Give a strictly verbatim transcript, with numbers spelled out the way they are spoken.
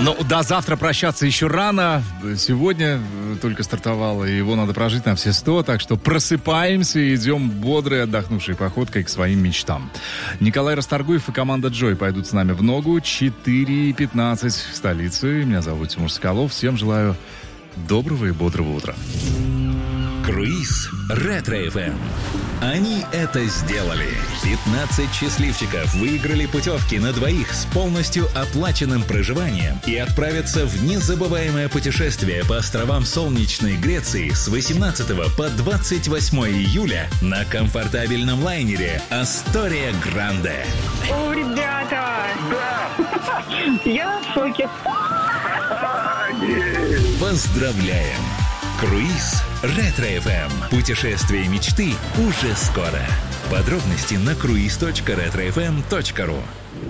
Ну, до завтра прощаться еще рано. Сегодня только стартовало, и его надо прожить на все сто. Так что просыпаемся и идем бодрой, отдохнувшей походкой к своим мечтам. Николай Расторгуев и команда Джой пойдут с нами в ногу. четыре пятнадцать в столице. Меня зовут Тимур Соколов. Всем желаю доброго и бодрого утра. Круиз Ретро-эф эм. Они это сделали. пятнадцать счастливчиков выиграли путевки на двоих с полностью оплаченным проживанием и отправятся в незабываемое путешествие по островам солнечной Греции с восемнадцатого по двадцать восьмое июля на комфортабельном лайнере «Астория Гранде». О, ребята! Да! Я в шоке. Поздравляем! Круиз Ретро-эф эм. Путешествие мечты уже скоро. Подробности на круиз точка ретро эф эм точка ру.